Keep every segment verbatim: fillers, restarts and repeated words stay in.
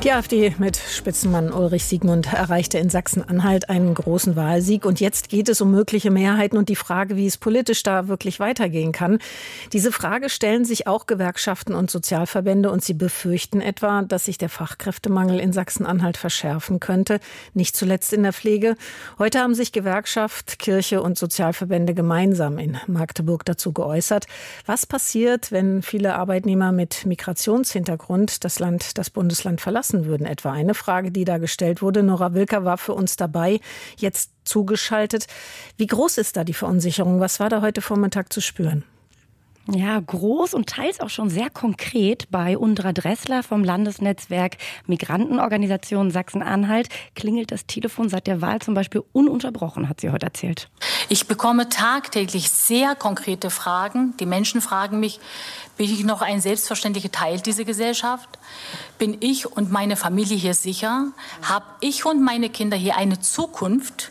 Die AfD mit Spitzenmann Ulrich Siegmund erreichte in Sachsen-Anhalt einen großen Wahlsieg. Und jetzt geht es um mögliche Mehrheiten und die Frage, wie es politisch da wirklich weitergehen kann. Diese Frage stellen sich auch Gewerkschaften und Sozialverbände. Und sie befürchten etwa, dass sich der Fachkräftemangel in Sachsen-Anhalt verschärfen könnte. Nicht zuletzt in der Pflege. Heute haben sich Gewerkschaft, Kirche und Sozialverbände gemeinsam in Magdeburg dazu geäußert. Was passiert, wenn viele Arbeitnehmer mit Migrationshintergrund das Land, das Bundesland verlassen würden? Etwa eine Frage, die da gestellt wurde. Nora Wilker war für uns dabei, jetzt zugeschaltet. Wie groß ist da die Verunsicherung? Was war da heute Vormittag zu spüren? Ja, groß und teils auch schon sehr konkret. Bei Undra Dressler vom Landesnetzwerk Migrantenorganisation Sachsen-Anhalt klingelt das Telefon seit der Wahl zum Beispiel ununterbrochen, hat sie heute erzählt. Ich bekomme tagtäglich sehr konkrete Fragen. Die Menschen fragen mich, bin ich noch ein selbstverständlicher Teil dieser Gesellschaft? Bin ich und meine Familie hier sicher? Habe ich und meine Kinder hier eine Zukunft?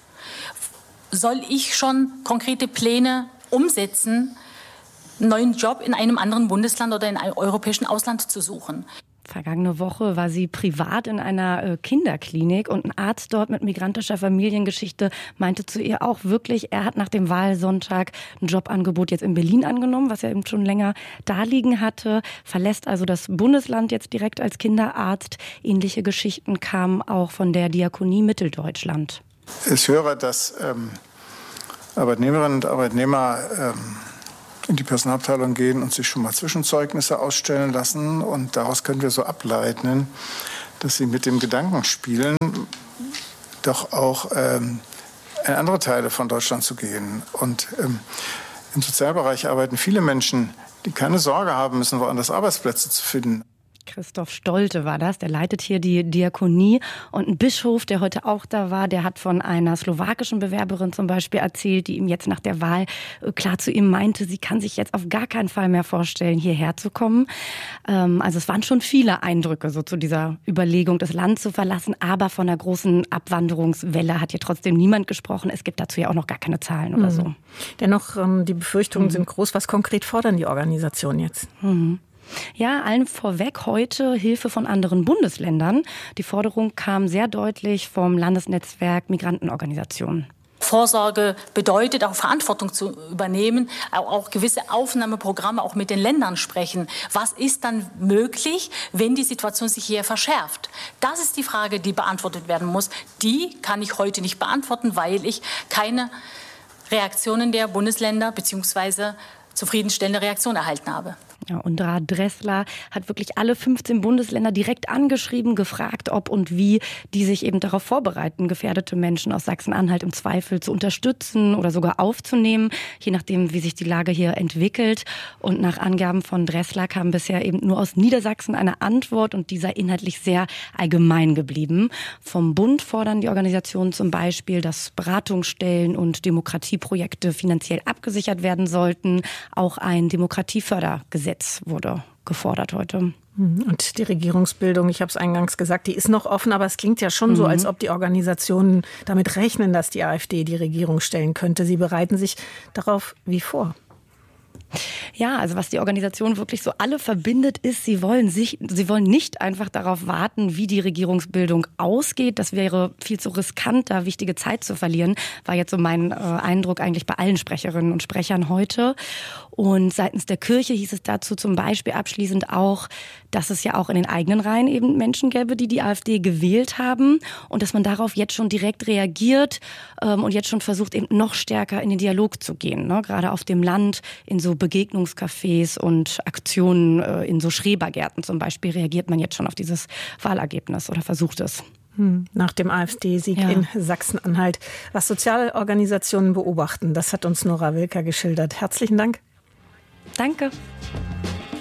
Soll ich schon konkrete Pläne umsetzen, einen neuen Job in einem anderen Bundesland oder in einem europäischen Ausland zu suchen? Vergangene Woche war sie privat in einer Kinderklinik und ein Arzt dort mit migrantischer Familiengeschichte meinte zu ihr auch wirklich, er hat nach dem Wahlsonntag ein Jobangebot jetzt in Berlin angenommen, was er eben schon länger da liegen hatte, verlässt also das Bundesland jetzt direkt als Kinderarzt. Ähnliche Geschichten kamen auch von der Diakonie Mitteldeutschland. Ich höre, dass ähm, Arbeitnehmerinnen und Arbeitnehmer ähm, in die Personalabteilung gehen und sich schon mal Zwischenzeugnisse ausstellen lassen. Und daraus können wir so ableiten, dass sie mit dem Gedanken spielen, doch auch ähm, in andere Teile von Deutschland zu gehen. Und ähm, im Sozialbereich arbeiten viele Menschen, die keine Sorge haben müssen, woanders Arbeitsplätze zu finden. Christoph Stolte war das, der leitet hier die Diakonie. Und ein Bischof, der heute auch da war, der hat von einer slowakischen Bewerberin zum Beispiel erzählt, die ihm jetzt nach der Wahl klar zu ihm meinte, sie kann sich jetzt auf gar keinen Fall mehr vorstellen, hierher zu kommen. Also es waren schon viele Eindrücke so zu dieser Überlegung, das Land zu verlassen. Aber von einer großen Abwanderungswelle hat hier trotzdem niemand gesprochen. Es gibt dazu ja auch noch gar keine Zahlen oder so. Dennoch, die Befürchtungen mhm. sind groß. Was konkret fordern die Organisationen jetzt? Mhm. Ja, allen vorweg heute Hilfe von anderen Bundesländern. Die Forderung kam sehr deutlich vom Landesnetzwerk Migrantenorganisationen. Vorsorge bedeutet auch Verantwortung zu übernehmen, auch gewisse Aufnahmeprogramme auch mit den Ländern sprechen. Was ist dann möglich, wenn die Situation sich hier verschärft? Das ist die Frage, die beantwortet werden muss. Die kann ich heute nicht beantworten, weil ich keine Reaktionen der Bundesländer bzw. zufriedenstellende Reaktionen erhalten habe. Ja, Undra Dressler hat wirklich alle fünfzehn Bundesländer direkt angeschrieben, gefragt, ob und wie die sich eben darauf vorbereiten, gefährdete Menschen aus Sachsen-Anhalt im Zweifel zu unterstützen oder sogar aufzunehmen, je nachdem, wie sich die Lage hier entwickelt. Und nach Angaben von Dressler kam bisher eben nur aus Niedersachsen eine Antwort und die sei inhaltlich sehr allgemein geblieben. Vom Bund fordern die Organisationen zum Beispiel, dass Beratungsstellen und Demokratieprojekte finanziell abgesichert werden sollten. Auch ein Demokratiefördergesetz wurde gefordert heute. Und die Regierungsbildung, ich habe es eingangs gesagt, die ist noch offen, aber es klingt ja schon mhm. so, als ob die Organisationen damit rechnen, dass die AfD die Regierung stellen könnte. Sie bereiten sich darauf wie vor? Ja, also was die Organisation wirklich so alle verbindet, ist, sie wollen sich, sie wollen nicht einfach darauf warten, wie die Regierungsbildung ausgeht. Das wäre viel zu riskant, da wichtige Zeit zu verlieren, war jetzt so mein äh, Eindruck eigentlich bei allen Sprecherinnen und Sprechern heute. Und seitens der Kirche hieß es dazu zum Beispiel abschließend auch, dass es ja auch in den eigenen Reihen eben Menschen gäbe, die die AfD gewählt haben und dass man darauf jetzt schon direkt reagiert ähm, und jetzt schon versucht, eben noch stärker in den Dialog zu gehen, ne? Gerade auf dem Land, in so Begegnungscafés und Aktionen äh, in so Schrebergärten zum Beispiel reagiert man jetzt schon auf dieses Wahlergebnis oder versucht es. Nach dem AfD-Sieg ja. in Sachsen-Anhalt. Was Sozialorganisationen beobachten, das hat uns Nora Wilker geschildert. Herzlichen Dank. Danke.